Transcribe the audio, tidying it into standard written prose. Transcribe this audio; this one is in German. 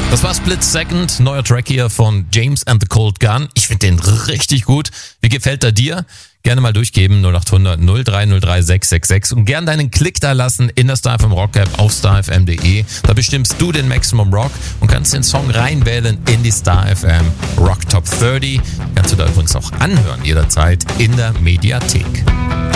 Das war Split Second, neuer Track hier von James and the Cold Gun. Ich finde den richtig gut. Wie gefällt er dir? Gerne mal durchgeben, 0800 0303 666 und gern deinen Klick da lassen in der StarFM Rock App auf starfm.de. Da bestimmst du den Maximum Rock und kannst den Song reinwählen in die StarFM Rock Top 30. Kannst du da übrigens auch anhören jederzeit in der Mediathek.